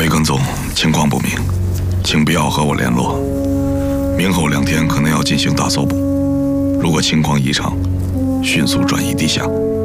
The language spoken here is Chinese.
魏庚总，情况不明，请不要和我联络。明后2天可能要进行大搜捕，如果情况异常，迅速转移地下。